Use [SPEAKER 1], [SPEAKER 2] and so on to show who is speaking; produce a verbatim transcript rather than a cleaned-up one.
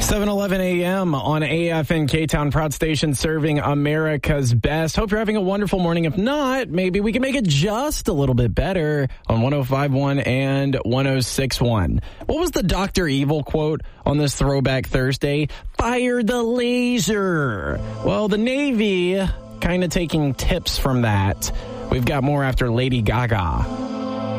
[SPEAKER 1] seven eleven a.m. on A F N K-Town, proud station serving America's best. Hope you're having a wonderful morning. If not, maybe we can make it just a little bit better on one oh five point one and one oh six point one. What was the Doctor Evil quote on this Throwback Thursday? Fire the laser. Well, the Navy kind of taking tips from that. We've got more after Lady Gaga.